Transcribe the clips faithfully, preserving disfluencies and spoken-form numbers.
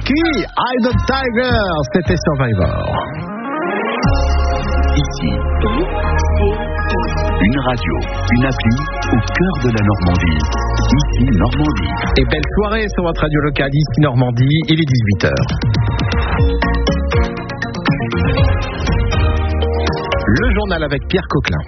Ski, Hide Tiger, c'était Survivor. Ici, une radio, une appli au cœur de la Normandie. Ici, Normandie. Et belle soirée sur votre radio locale, ici Normandie, il est dix-huit heures. Le journal avec Pierre Coquelin.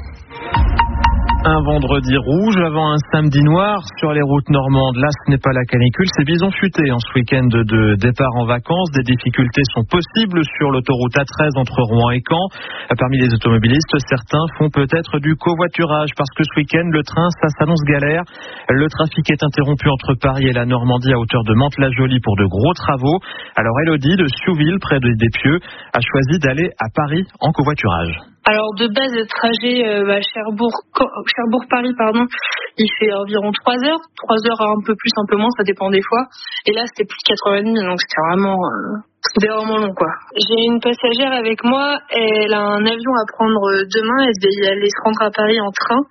Un vendredi rouge avant un samedi noir sur les routes normandes. Là, ce n'est pas la canicule, c'est bison futé en ce week-end de départ en vacances. Des difficultés sont possibles sur l'autoroute A treize entre Rouen et Caen. Parmi les automobilistes, certains font peut-être du covoiturage parce que ce week-end, le train, ça s'annonce galère. Le trafic est interrompu entre Paris et la Normandie à hauteur de Mantes-la-Jolie pour de gros travaux. Alors, Elodie de Siouville, près de Despieux, a choisi d'aller à Paris en covoiturage. Alors de base, le trajet euh, à Cherbourg, Cherbourg-Paris, pardon, il fait environ trois heures, trois heures un peu plus, un peu moins, ça dépend des fois. Et là, c'était plus de quatre heures trente, donc c'était vraiment, euh, c'était vraiment long, quoi. J'ai une passagère avec moi, elle a un avion à prendre demain, elle devait aller se rendre à Paris en train.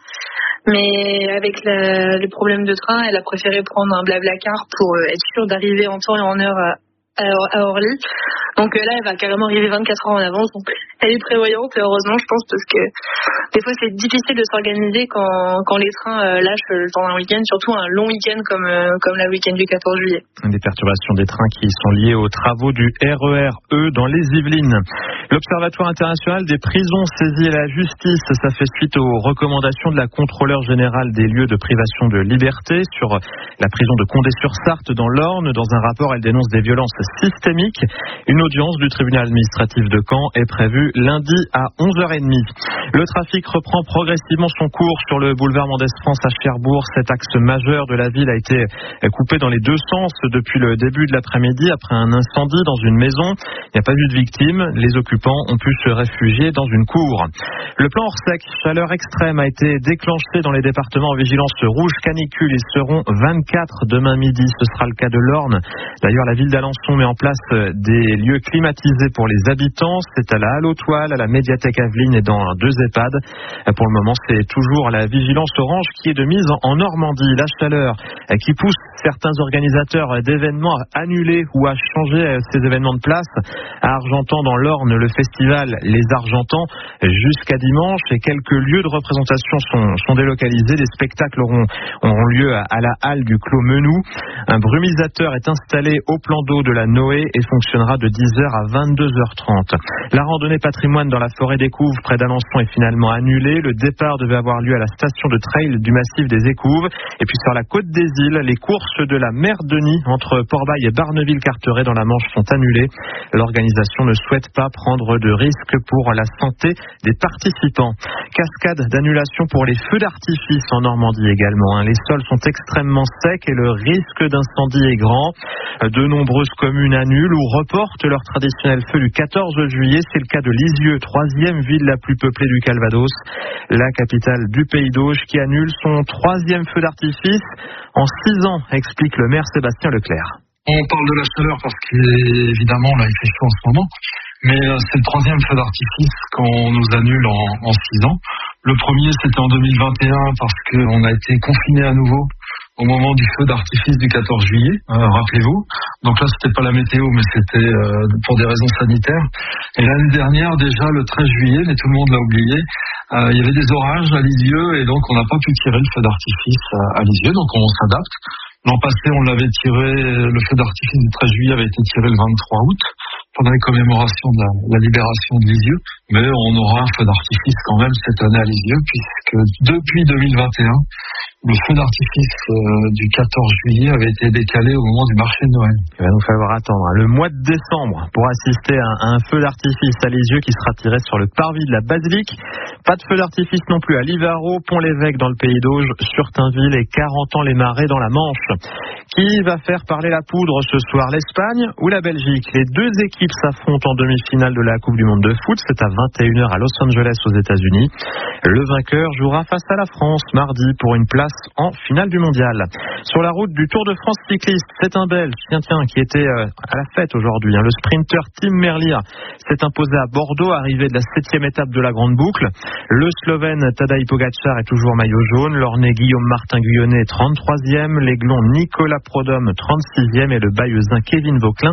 Mais avec la, les problèmes de train, elle a préféré prendre un Blablacar pour euh, être sûre d'arriver en temps et en heure à, à Orly. Donc euh, là, elle va carrément arriver vingt-quatre heures en avance. Donc elle est prévoyante et heureusement, je pense, parce que des fois, c'est difficile de s'organiser quand, quand les trains euh, lâchent le temps d'un week-end, surtout un long week-end comme, euh, comme la week-end du quatorze juillet. Des perturbations des trains qui sont liées aux travaux du R E R E dans les Yvelines. L'Observatoire international des prisons saisit la justice. Ça fait suite aux recommandations de la contrôleure générale des lieux de privation de liberté sur la prison de Condé-sur-Sarthe dans l'Orne. Dans un rapport, elle dénonce des violences systémiques. Une audience du tribunal administratif de Caen est prévue lundi à onze heures trente. Le trafic reprend progressivement son cours sur le boulevard Mendès-France à Cherbourg. Cet axe majeur de la ville a été coupé dans les deux sens depuis le début de l'après-midi après un incendie dans une maison. Il n'y a pas eu de victimes. Les occupants ont pu se réfugier dans une cour. Le plan Orsec, chaleur extrême, a été déclenché dans les départements en vigilance rouge canicule. Ils seront vingt-quatre demain midi. Ce sera le cas de l'Orne. D'ailleurs, la ville d'Alençon met en place des lieux climatisés pour les habitants. C'est à la Halle aux Toiles, à la médiathèque Aveline et dans deux EHPAD. Pour le moment, c'est toujours la vigilance orange qui est de mise en Normandie. La chaleur qui pousse certains organisateurs d'événements à annuler ou à changer ces événements de place. À Argentan, dans l'Orne, le festival Les Argentans jusqu'à dimanche et quelques lieux de représentation sont, sont délocalisés. Les spectacles auront, auront lieu à, à la halle du Clos Menou. Un brumisateur est installé au plan d'eau de la Noé et fonctionnera de dix heures à vingt-deux heures trente. La randonnée patrimoine dans la forêt des Couves près d'Alençon est finalement annulée. Le départ devait avoir lieu à la station de trail du massif des Écouves. Et puis sur la côte des îles, les courses de la mer Denis entre Port-Bail et Barneville-Carteret dans la Manche sont annulées. L'organisation ne souhaite pas prendre de risques pour la santé des participants. Cascade d'annulation pour les feux d'artifice en Normandie également. Les sols sont extrêmement secs et le risque d'incendie est grand. De nombreuses communes annulent ou reportent leur traditionnel feu du quatorze juillet. C'est le cas de Lisieux, troisième ville la plus peuplée du Calvados. La capitale du Pays d'Auge qui annule son troisième feu d'artifice en six ans, explique le maire Sébastien Leclerc. On parle de la chaleur parce qu'évidemment, là, il fait chaud en ce moment. Mais euh, c'est le troisième feu d'artifice qu'on nous annule en, en six ans. Le premier, c'était en deux mille vingt et un parce qu'on a été confinés à nouveau au moment du feu d'artifice du quatorze juillet, euh, rappelez-vous. Donc là, c'était pas la météo, mais c'était euh, pour des raisons sanitaires. Et l'année dernière, déjà, le treize juillet, mais tout le monde l'a oublié, euh, il y avait des orages à Lisieux et donc on n'a pas pu tirer le feu d'artifice à, à Lisieux, donc on s'adapte. L'an passé, on l'avait tiré, le feu d'artifice du treize juillet avait été tiré le vingt-trois août, pendant les commémorations de la, la libération de Lisieux. Mais on aura un feu d'artifice quand même cette année à Lisieux, puisque depuis deux mille vingt et un, le feu d'artifice euh, du quatorze juillet avait été décalé au moment du marché de Noël. Il va nous falloir attendre le mois de décembre pour assister à un, à un feu d'artifice à Lisieux qui sera tiré sur le parvis de la Basilique. Pas de feu d'artifice non plus à Livarot, Pont-l'Évêque dans le Pays d'Auge, Surtainville et Carentan-les-Marais dans la Manche. Qui va faire parler la poudre ce soir, l'Espagne ou la Belgique? Les deux équipes s'affrontent en demi-finale de la Coupe du Monde de foot. C'est à vingt et une heures à Los Angeles aux États-Unis. Le vainqueur jouera face à la France mardi pour une place en finale du mondial. Sur la route du Tour de France cycliste, c'est un Belge, tiens tiens, qui était euh, à la fête aujourd'hui. Hein. Le sprinter Tim Merlier s'est imposé à Bordeaux, arrivé de la septième étape de la Grande Boucle. Le Slovène Tadej Pogačar est toujours maillot jaune. L'Ornais Guillaume Martin Guyonnet trente-troisième. L'Aiglon Nicolas Prodhomme trente-sixième et le Bayeuxin Kevin Vauquelin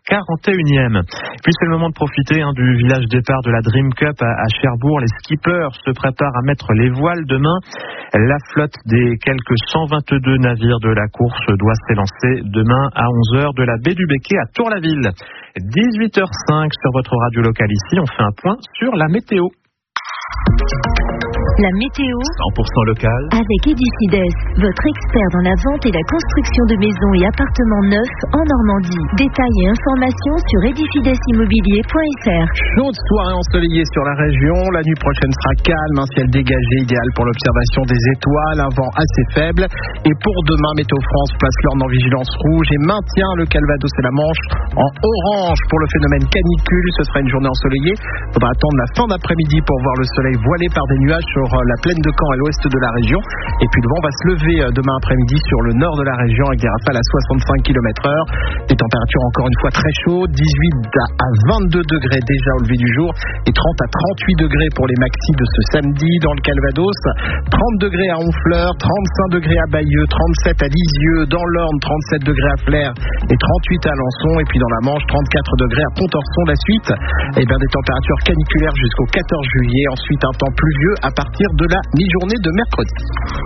quarante et unième. Puis c'est le moment de profiter hein, du village départ de la Dream Cup à, à Cherbourg. Les skippers se préparent à mettre les voiles demain. La flotte des quelques cent vingt-deux navires de la course doit s'élancer demain à onze heures de la baie du Béquet à Tour-la-Ville. dix-huit heures cinq sur votre radio locale ici. On fait un point sur la météo. La météo cent pour cent local avec Edicides, votre expert dans la vente et la construction de maisons et appartements neufs en Normandie. Détails et informations sur edifidesimmobilier point f r. Chaude soirée ensoleillée sur la région. La nuit prochaine sera calme, un ciel dégagé idéal pour l'observation des étoiles, un vent assez faible. Et pour demain, Météo France place l'Orne en vigilance rouge et maintient le Calvados et la Manche en orange pour le phénomène canicule. Ce sera une journée ensoleillée. Il faudra attendre la fin d'après-midi pour voir le soleil voilé par des nuages sur la plaine de Caen à l'ouest de la région. Et puis le vent va se lever demain après-midi sur le nord de la région avec des rafales à soixante-cinq kilomètres heure. Des températures encore une fois très chaudes, dix-huit à vingt-deux degrés déjà au lever du jour et trente à trente-huit degrés pour les maxis de ce samedi dans le Calvados. trente degrés à Honfleur, trente-cinq degrés à Bayeux, trente-sept à Lisieux, dans l'Orne, trente-sept degrés à Flers et trente-huit à Alençon. Et puis dans la Manche, trente-quatre degrés à Pontorson. La suite, eh bien des températures caniculaires jusqu'au quatorze juillet. Ensuite un temps pluvieux à partir de la mi-journée de mercredi.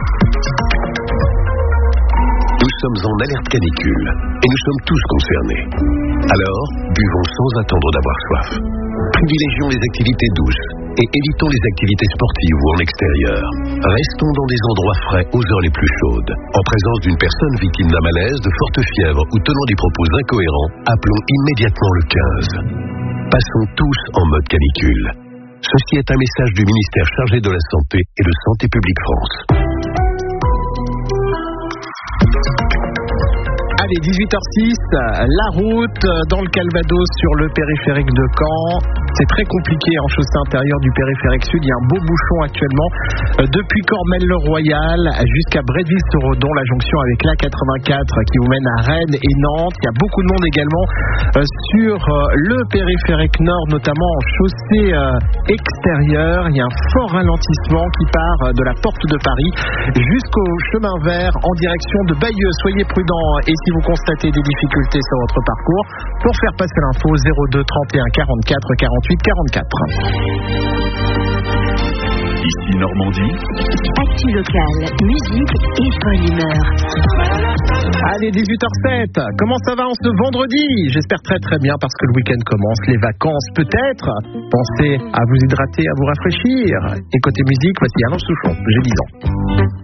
Nous sommes en alerte canicule et nous sommes tous concernés. Alors, buvons sans attendre d'avoir soif. Privilégions les activités douces et évitons les activités sportives ou en extérieur. Restons dans des endroits frais aux heures les plus chaudes. En présence d'une personne victime d'un malaise, de forte fièvre ou tenant des propos incohérents, appelons immédiatement le quinze. Passons tous en mode canicule. Ceci est un message du ministère chargé de la Santé et de Santé publique France. Allez, dix-huit heures six, la route dans le Calvados sur le périphérique de Caen. C'est très compliqué en chaussée intérieure du périphérique sud. Il y a un beau bouchon actuellement euh, depuis Cormel-le-Royal jusqu'à Bretteville-sur-Odon, la jonction avec l'A quatre-vingt-quatre qui vous mène à Rennes et Nantes. Il y a beaucoup de monde également euh, sur euh, le périphérique nord, notamment en chaussée euh, extérieure. Il y a un fort ralentissement qui part euh, de la porte de Paris jusqu'au chemin vert en direction de Bayeux. Soyez prudents et si vous constatez des difficultés sur votre parcours, pour faire passer l'info, zéro deux trente et un quarante-quatre quarante-huit quarante-quatre. Ici Normandie. Actu locale, musique et bonne humeur. Allez, dix-huit heures sept, comment ça va en ce vendredi? J'espère très très bien parce que le week-end commence, les vacances peut-être. Pensez à vous hydrater, à vous rafraîchir. Et côté musique, voici Alain Souchon, j'ai dix ans.